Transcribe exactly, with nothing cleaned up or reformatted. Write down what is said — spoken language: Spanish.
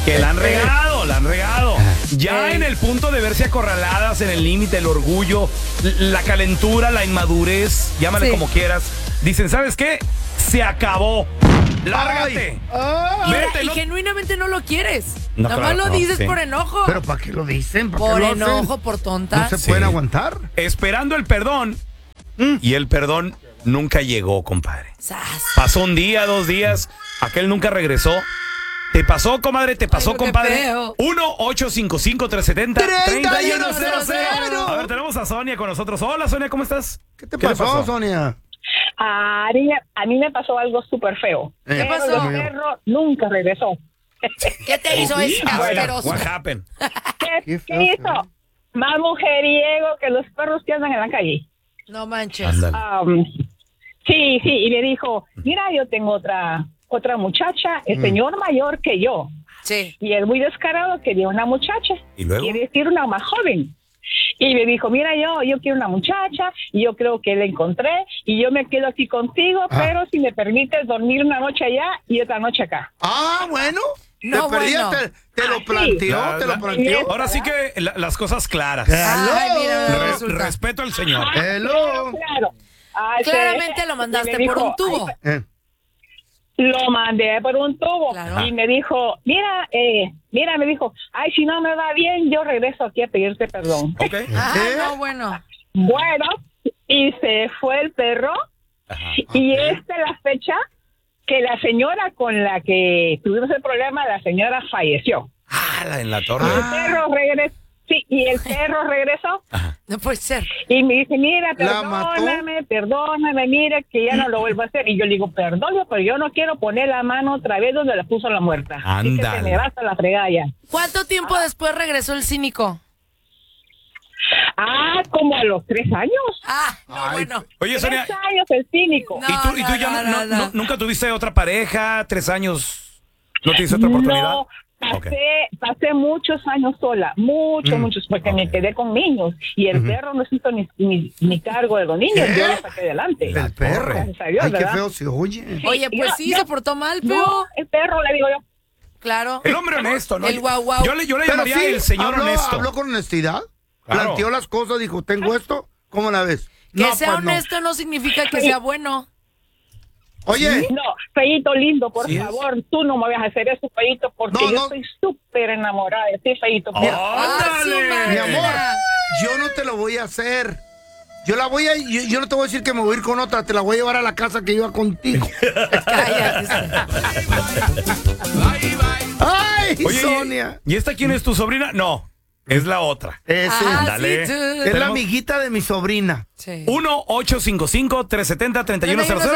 Que la han regado, la han regado. Ya en el punto de verse acorraladas, en el límite, el orgullo, la calentura, la inmadurez, llámale sí. como quieras. Dicen, ¿sabes qué? Se acabó. Lárgate. Ay. Vete, Y, no... y genuinamente no lo quieres. No, Nada claro, más lo no, dices sí. por enojo. ¿Pero para qué lo dicen? ¿Para Por qué lo enojo, hacen? por tonta. ¿No se Sí. pueden aguantar? Esperando el perdón. Mm. Y el perdón nunca llegó, compadre. Sas. Pasó un día, dos días. Aquel nunca regresó. ¿Te pasó, comadre? ¿Te pasó, Ay, qué compadre? feo. uno ocho cinco cinco, tres siete cero, tres uno cero cero. uno. A ver, tenemos a Sonia con nosotros. Hola, Sonia, ¿cómo estás? ¿Qué te ¿Qué le pasó, pasó? Sonia? A mí, a mí me pasó algo súper feo. ¿Qué Pero pasó? el perro nunca regresó. ¿Qué te hizo ese A ver, asqueroso? what happened? ¿Qué, Qué qué feo, hizo? feo. Más mujeriego que los perros que andan en la calle. No manches. Ándale. Um, sí, sí, y me dijo, mira, yo tengo otra otra muchacha, el señor mayor que yo. Sí. Y él muy descarado quería una muchacha. ¿Y luego? Quiere decir una más joven. Y me dijo, mira, yo yo quiero una muchacha y yo creo que la encontré y yo me quedo aquí contigo, Ah. pero si me permites dormir una noche allá y otra noche acá. Ah, bueno. No, te perdías, bueno. te, te Ah, lo sí. planteó, La- te la- lo planteó. Ahora sí que la- las cosas claras. Ay, mira, Re- resulta. respeto al señor. Hello. Claro. Ah, Claramente sí. lo mandaste Y me por dijo, un tubo. "Ay, Eh, lo mandé por un tubo. Claro. Y me dijo, mira, eh, mira, me dijo, ay, si no me va bien, yo regreso aquí a pedirte perdón. Ok. Ah, ¿Qué? no, bueno. Bueno, y se fue el perro. Ajá. Y esta es la fecha que la señora con la que tuvimos el problema, la señora falleció. Ah, la- en la torre. El perro regresó. Sí, y el perro regresó No puede ser. y me dice, mira, ¿La mató? perdóname, perdóname, mira, que ya no lo vuelvo a hacer. Y yo le digo, perdón, pero yo no quiero poner la mano otra vez donde la puso la muerta. Así que se Ándale. me va hasta la fregada ya. ¿Cuánto tiempo después regresó el cínico? Ah, como a los tres años. Ah, no, Ay. bueno. Oye, Sonia, Tres años el cínico. No. ¿y tú, y tú no, ya no, no- no, no- no. nunca tuviste otra pareja? ¿Tres años? ¿No tuviste otra oportunidad? No, pasé, Ok. pasé muchos años sola, muchos, Mm, muchos, porque me ok. quedé con niños y el perro no se hizo ni, ni, ni cargo de los niños, ¿Qué? yo lo saqué adelante. La el perro. torre. Gracias a Dios, Ay, qué ¿verdad? feo se oye. Oye, pues yo- sí, yo- se portó mal, No, feo. el perro, le digo yo. Claro. El hombre honesto, ¿no? El guau guau. Yo le, yo le Pero llamaría sí, el señor habló, honesto. habló con honestidad. Claro. Planteó las cosas, dijo, tengo esto. ¿Cómo la ves? Que No, sea pues, no. honesto no significa que sea bueno. Oye, No, Feito lindo, por Sí es. favor, tú no me vas a hacer eso, Feito, porque No, yo no. estoy súper enamorada de ti, Feito. Oh. Ah, su ¡Ándale! madre. mi amor, yo no te lo voy a hacer. Yo la voy a, yo, yo no te voy a decir que me voy a ir con otra, te la voy a llevar a la casa que iba contigo. Cállate. Ay, Oye, Sonia. ¿y esta quién es tu sobrina? No, es la otra. Ese. Ah, Ándale. sí, tú. Es la Tenemos- amiguita de mi sobrina. Sí. uno ocho cinco cinco, tres siete cero, tres uno cero cero.